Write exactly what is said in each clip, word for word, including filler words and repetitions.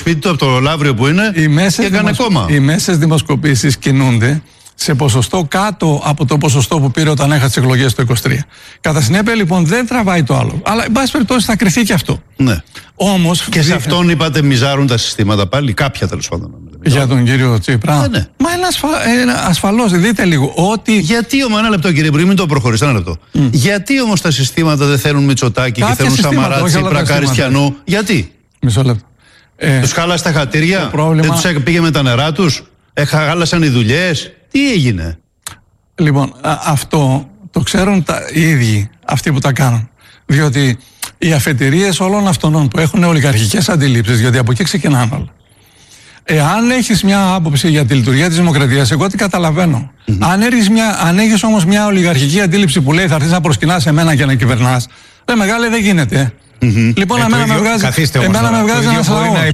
σπίτι του, από το Λαύριο που είναι, και έκανε κόμμα. Οι μέσες δημοσκοπήσεις κινούνται σε ποσοστό κάτω από το ποσοστό που πήρε όταν έχασε τις εκλογές το είκοσι τρία. Κατά συνέπεια, λοιπόν, δεν τραβάει το άλλο. Αλλά, εν πάση περιπτώσει, θα κρυθεί και αυτό. Ναι. Όμως, και σε αυτόν είπατε μιζάρουν τα συστήματα πάλι, κάποια τέλος πάντων. Για τον κύριο Τσίπρα. Ναι, ναι. Μα είναι ασφα... ασφαλώς, δείτε λίγο. Ότι... Γιατί όμως, ένα λεπτό κύριε Υπουργέ, μην το προχωρήσετε, ένα λεπτό. Mm. Γιατί όμως τα συστήματα δεν θέλουν Μητσοτάκη και θέλουν Σαμαρά, Τσίπρα, Καριστιανού? Γιατί? Μισό λεπτό. Ε, τους χάλασε τα χατήρια, πρόβλημα... δεν τους πήγε με τα νερά τους, χάλασαν οι δουλειές. Τι έγινε? Λοιπόν, α, αυτό το ξέρουν τα, οι ίδιοι αυτοί που τα κάνουν. Διότι οι αφετηρίες όλων αυτών που έχουν ολιγαρχικές αντιλήψεις, διότι από εκεί ξεκινάνε όλα. Εάν έχεις μια άποψη για τη λειτουργία της δημοκρατίας, εγώ τι καταλαβαίνω. Mm-hmm. Αν, έχεις μια, αν έχεις όμως μια ολιγαρχική αντίληψη που λέει θα έρθεις να προσκυνάς εμένα και να κυβερνάς, λέει μεγάλε δεν γίνεται. Mm-hmm. Λοιπόν, ε, εμένα, με βγάζει, εμένα με βγάζει ένας λαός. Να...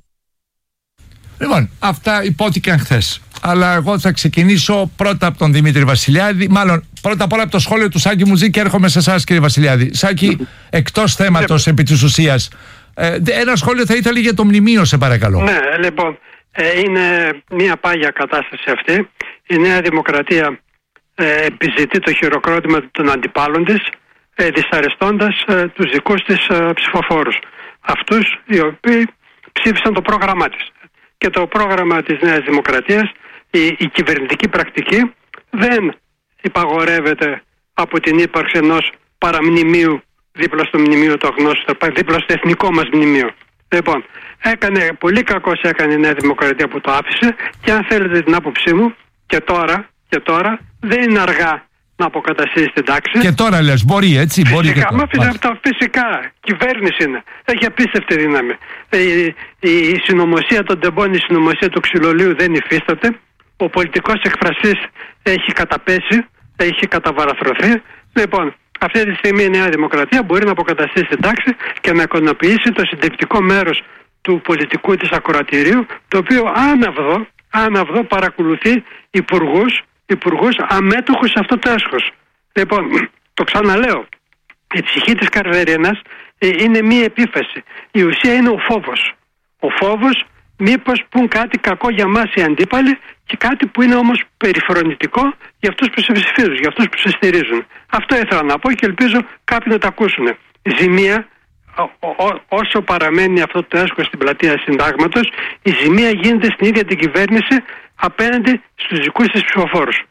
Λοιπόν, αυτά υπόθηκαν χθες. Αλλά εγώ θα ξεκινήσω πρώτα από τον Δημήτρη Βασιλιάδη. Μάλλον πρώτα απ' όλα από το σχόλιο του Σάκη Μουτζή και έρχομαι σε εσάς, κύριε Βασιλιάδη. Σάκη, εκτός θέματος επί της ουσίας, ε, ένα σχόλιο θα ήθελε για το μνημείο, σε παρακαλώ. Ναι, λοιπόν, ε, είναι μια πάγια κατάσταση αυτή. Η Νέα Δημοκρατία ε, επιζητεί το χειροκρότημα των αντιπάλων της, ε, δυσαρεστώντας ε, τους δικούς της ε, ψηφοφόρους. Αυτούς οι οποίοι ψήφισαν το πρόγραμμά της. Και το πρόγραμμα της Νέας Δημοκρατίας, η, η κυβερνητική πρακτική, δεν υπαγορεύεται από την ύπαρξη ενός παραμνημείου δίπλα στο μνημείο το γνώστο, δίπλα στο εθνικό μας μνημείο. Λοιπόν, έκανε, πολύ κακώς έκανε η Νέα Δημοκρατία που το άφησε, και αν θέλετε την άποψή μου, και τώρα, και τώρα δεν είναι αργά να αποκαταστήσει την τάξη. Και τώρα λες, μπορεί έτσι, μπορεί φυσικά, και μα τώρα. Φυσικά, φυσικά, κυβέρνηση είναι. Έχει απίστευτη δύναμη. Η, η συνωμοσία των τεμπών, η συνωμοσία του ξυλολίου δεν υφίσταται. Ο πολιτικός εκφραστής έχει καταπέσει, έχει καταβαραθρωθεί. Λοιπόν, αυτή τη στιγμή η Νέα Δημοκρατία μπορεί να αποκαταστήσει την τάξη και να εικονοποιήσει το συντριπτικό μέρος του πολιτικού της ακροατηρίου, το οποίο άναυδο, άναυδο παρακολουθεί υπουργούς, υπουργούς αμέτωχους σε αυτό το έσχος. Λοιπόν, το ξαναλέω, η ψυχή της Καρδερίνας ε, είναι μία επίφαση. Η ουσία είναι ο φόβος. Ο φόβος μήπως πουν κάτι κακό για μας οι αντίπαλοι, και κάτι που είναι όμως περιφρονητικό για αυτούς που σε ψηφίζουν, για αυτούς που σε στηρίζουν. Αυτό ήθελα να πω και ελπίζω κάποιοι να τα ακούσουν. Ζημία, ό, ό, όσο παραμένει αυτό το έσχος στην πλατεία Συντάγματος, η ζημία γίνεται στην ίδια την κυβέρνηση απέναντι στους δικούς της ψηφοφόρους.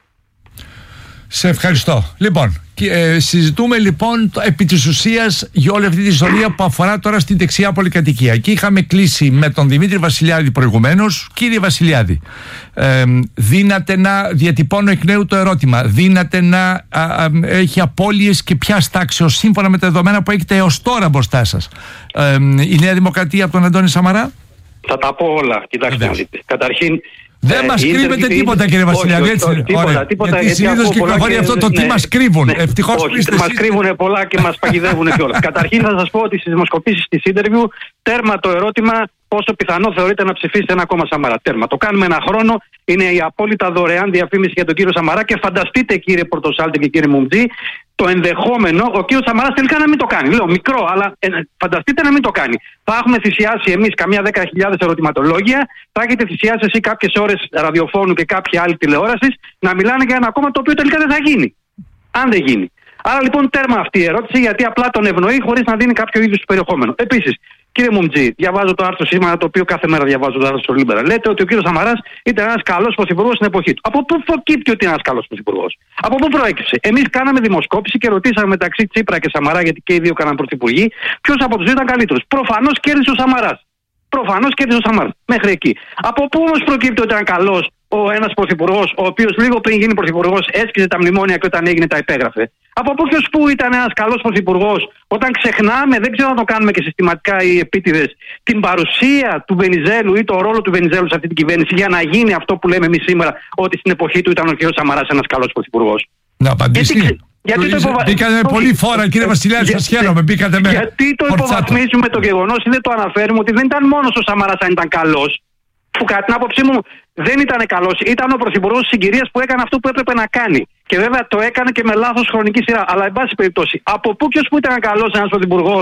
Σε ευχαριστώ. Λοιπόν, ε, συζητούμε λοιπόν το, επί της ουσίας για όλη αυτή τη ιστορία που αφορά τώρα στην δεξιά πολυκατοικία. Και είχαμε κλείσει με τον Δημήτρη Βασιλιάδη προηγουμένως. Κύριε Βασιλιάδη, ε, δύναται να, διατυπώνω εκ νέου το ερώτημα, δύναται να α, α, έχει απώλειες και ποια τάξεως σύμφωνα με τα δεδομένα που έχετε έως τώρα μπροστά σας, ε, η Νέα Δημοκρατία από τον Αντώνη Σαμαρά? Θα τα πω όλα. Κοιτάξτε, καταρχήν, δεν μας κρύβετε τίποτα, κύριε Βασιλιάδη, έτσι. Τίποτα, τίποτα. Γιατί συνήθως κυκλοφορεί αυτό το τι μας κρύβουν. Ευτυχώς που είστε εσείς. Μας κρύβουν πολλά και μας παγιδεύουν κιόλας. Καταρχήν θα σας πω ότι στις δημοσκοπήσεις της interview, τέρμα το ερώτημα πόσο πιθανό θεωρείτε να ψηφίσετε ένα κόμμα Σαμαρά. Τέρμα. Το κάνουμε ένα χρόνο. Είναι η απόλυτα δωρεάν διαφήμιση για τον κύριο Σαμαρά, και φανταστείτε, κύριε Πορτοσάλτη και κύριε Μουμτζή, το ενδεχόμενο ο κύριος Σαμαράς τελικά να μην το κάνει. Λέω μικρό, αλλά ε, φανταστείτε να μην το κάνει. Θα έχουμε θυσιάσει εμείς καμιά δέκα χιλιάδες ερωτηματολόγια, θα έχετε θυσιάσει εσύ κάποιες ώρες ραδιοφώνου και κάποια άλλη τηλεόραση να μιλάνε για ένα κόμμα το οποίο τελικά δεν θα γίνει. Αν δεν γίνει. Άρα λοιπόν τέρμα αυτή η ερώτηση, γιατί απλά τον ευνοεί χωρίς να δίνει κάποιο είδους περιεχόμενο. Επίσης, κύριε Μουμτζή, διαβάζω το άρθρο σήμερα, το οποίο κάθε μέρα διαβάζω το άρθρο στο Λίμπερα. Λέτε ότι ο κύριος Σαμαράς ήταν ένας καλός πρωθυπουργός στην εποχή του. Από πού προκύπτει ότι είναι ένας καλός πρωθυπουργός? Από πού προέκυψε? Εμείς κάναμε δημοσκόπηση και ρωτήσαμε μεταξύ Τσίπρα και Σαμαρά, γιατί και οι δύο κάναν πρωθυπουργοί, ποιος από τους δύο ήταν καλύτερος. Προφανώς κέρδισε ο Σαμαράς. Προφανώς κέρδισε ο Σαμαράς. Μέχρι εκεί. Από πού όμως προκύπτει ότι ήταν καλός ο ένας πρωθυπουργός, ο οποίος λίγο πριν γίνει πρωθυπουργός έσκησε τα μνημόνια και όταν έγινε τα υπέγραφε? Από πού και ως πού ήταν ένας καλός πρωθυπουργός όταν ξεχνάμε, δεν ξέρω αν το κάνουμε και συστηματικά οι επίτηδες, την παρουσία του Βενιζέλου ή το ρόλο του Βενιζέλου σε αυτή την κυβέρνηση για να γίνει αυτό που λέμε εμείς σήμερα, ότι στην εποχή του ήταν ο κ. Σαμαράς ένας καλός πρωθυπουργός? Να απαντήσει. Γιατί, γιατί το υποβα... Μπήκατε με πολύ φόρα, κύριε Βασιλιάδη, σας χαίρομαι. Μπήκατε με. Γιατί το υποβαθμίζουμε το γεγονός ή δεν το αναφέρουμε ότι δεν ήταν μόνος ο Σαμαράς αν ήταν καλός, που κατά την άποψή μου δεν ήταν καλός, ήταν ο πρωθυπουργός της συγκυρίας που έκανε αυτό που έπρεπε να κάνει. Και βέβαια το έκανε και με λάθος χρονική σειρά. Αλλά εν πάση περιπτώσει, από πού και ως πού ήταν καλός ένας πρωθυπουργός,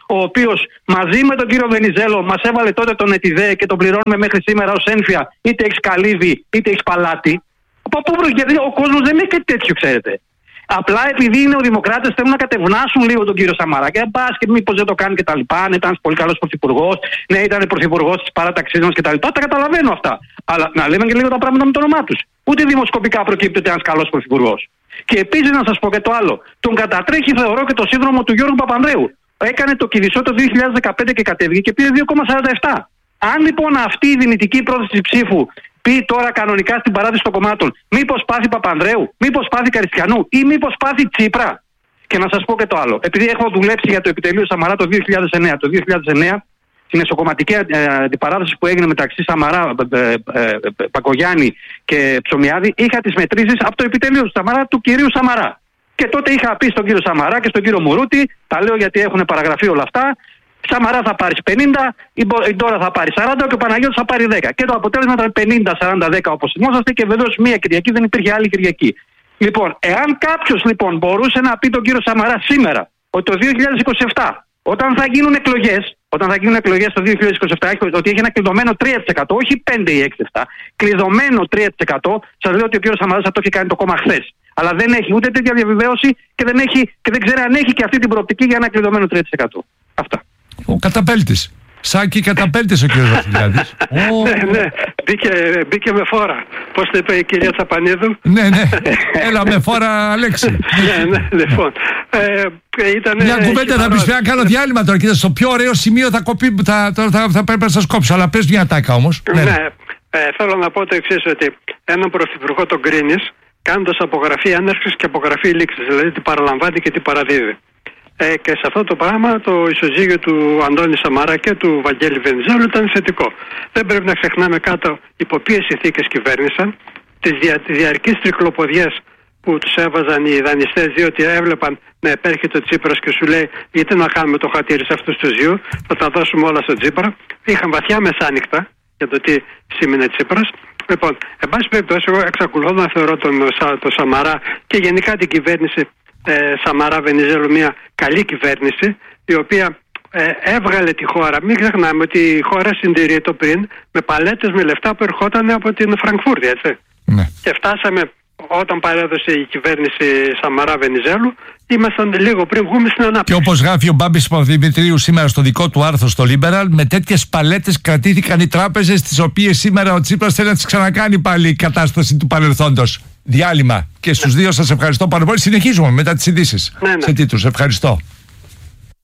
ο οποίος μαζί με τον κύριο Βενιζέλο μας έβαλε τότε τον ΕΤΙΔΕ και τον πληρώνουμε μέχρι σήμερα ως ένφια, είτε έχεις καλύβι είτε έχεις παλάτι. Από πού βρω, γιατί ο κόσμος δεν έχει κάτι τέτοιο, ξέρετε. Απλά επειδή είναι ο Δημοκράτες θέλουν να κατευνάσουν λίγο τον κύριο Σαμαρά. Και μπα και μήπως δεν το κάνει κτλ. Αν ήταν πολύ καλός πρωθυπουργός, ναι, ήταν πρωθυπουργός της παράταξής μας κτλ. Τα καταλαβαίνω αυτά. Αλλά να λέμε και λίγο τα πράγματα με το όνομά τους. Ούτε δημοσκοπικά προκύπτει ότι είναι ένας καλός πρωθυπουργός. Και επίσης να σας πω και το άλλο. Τον κατατρέχει, θεωρώ, και το σύνδρομο του Γιώργου Παπανδρέου. Έκανε το Κηδισό το δύο χιλιάδες δεκαπέντε και κατέβηκε και πήρε δύο κόμμα σαράντα επτά. Αν λοιπόν αυτή η δυνητική πρόθεση ψήφου πει τώρα κανονικά στην παράδοση των κομμάτων, μήπως πάθει Παπανδρέου, μήπως πάθει Καριστιανού ή μήπως πάθει Τσίπρα. Και να σας πω και το άλλο. Επειδή έχω δουλέψει για το επιτελείο Σαμαρά το δύο χιλιάδες εννέα, το δύο χιλιάδες εννέα στην εσωκομματική αντιπαράθεση που έγινε μεταξύ Σαμαρά, ε, ε, ε, Πακογιάννη και Ψωμιάδη, είχα τις μετρήσεις από το επιτελείο του Σαμαρά του κυρίου Σαμαρά. Και τότε είχα πει στον κύριο Σαμαρά και στον κύριο Μουρούτη, τα λέω γιατί έχουν παραγραφεί όλα αυτά, Σαμαρά θα πάρει πενήντα, η Ντόρα θα πάρει σαράντα και ο Παναγιώτης θα πάρει δέκα. Και το αποτέλεσμα ήταν πενήντα σαράντα δέκα όπως θυμόσαστε, και βεβαίως μία Κυριακή δεν υπήρχε άλλη Κυριακή. Λοιπόν, εάν κάποιος λοιπόν μπορούσε να πει τον κύριο Σαμαρά σήμερα ότι το δύο χιλιάδες είκοσι επτά, όταν θα γίνουν εκλογές, όταν θα γίνουν εκλογές το δύο χιλιάδες είκοσι επτά, ότι έχει ένα κλειδωμένο τρία τοις εκατό, όχι πέντε ή έξι επτά, κλειδωμένο τρία τοις εκατό, σας λέω ότι ο κύριος Σαμαράς θα το έχει κάνει το κόμμα χθες. Αλλά δεν έχει ούτε τέτοια διαβεβαίωση και δεν, έχει, και δεν ξέρει αν έχει και αυτή την προοπτική για ένα κλειδωμένο τρία τοις εκατό. Αυτά. Ο καταπέλτης. Σάκη καταπέλτης ο κύριος Βασιλιάδης. Ναι, ναι. Μπήκε, μπήκε με φόρα. Πώς το είπε η κυρία Τσαπανίδου. Ναι, ναι. Έλα με φόρα, Αλέξη. Ναι, ναι, λοιπόν. Ε, ήταν, μια κουβέντα θα πεις, πρέπει να κάνω διάλειμμα τώρα. Κοίτα, στο πιο ωραίο σημείο θα, κοπεί, θα, θα, θα, θα πρέπει να σας κόψω. Αλλά πες μια τάκα όμως. Ναι, ναι. Ε, θέλω να πω το εξής, ότι έναν πρωθυπουργό τον κρίνεις κάνοντας απογραφή έναρξης και απογραφή λήξης. Δηλαδή τι παραλαμβάνει και τι παραδίδει. Ε, και σε αυτό το πράγμα το ισοζύγιο του Αντώνη Σαμαρά και του Βαγγέλη Βενιζέλου ήταν θετικό. Δεν πρέπει να ξεχνάμε κάτω υπό ποιες συνθήκες κυβέρνησαν, τις δια, διαρκείς τρικλοποδιές που τους έβαζαν οι δανειστές, διότι έβλεπαν να επέρχεται ο Τσίπρας και σου λέει γιατί να κάνουμε το χατήρι σε αυτούς τους δύο, θα τα δώσουμε όλα στον Τσίπρα. Είχαν βαθιά μεσάνυχτα για το τι σήμαινε Τσίπρας. Λοιπόν, εν πάση περιπτώσει, εγώ εξακολουθώ να θεωρώ τον, τον Σαμαρά και γενικά την κυβέρνηση ε, Σαμαρά Βενιζέλου μια καλή κυβέρνηση, η οποία ε, έβγαλε τη χώρα. Μην ξεχνάμε ότι η χώρα συντηρείται πριν με παλέτες με λεφτά που ερχόταν από την Φραγκφούρτη, έτσι. Ναι. Και φτάσαμε, όταν παρέδωσε η κυβέρνηση Σαμαρά Βενιζέλου, ήμασταν λίγο πριν βγούμε στην ανάπτυξη. Και όπως γράφει ο Μπάμπης Παπαδημητρίου σήμερα στο δικό του άρθρο στο Liberal, με τέτοιες παλέτες κρατήθηκαν οι τράπεζες, τις οποίες σήμερα ο Τσίπρας θέλει να τις ξανακάνει πάλι η κατάσταση του παρελθόντος. Διάλειμμα. Και στους δύο σας ευχαριστώ πάρα πολύ. Συνεχίζουμε μετά τις ειδήσεις. Ναι, ναι. Σε τίτλους. Ευχαριστώ.